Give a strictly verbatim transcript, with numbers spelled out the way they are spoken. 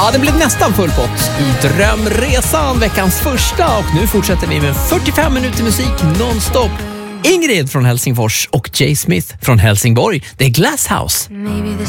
Ja, det blev nästan full pott i Drömresan, veckans första. Och nu fortsätter vi med fyrtiofem minuter musik nonstop. Ingrid från Helsingfors och Jay Smith från Helsingborg. Det är Glasshouse. Maybe the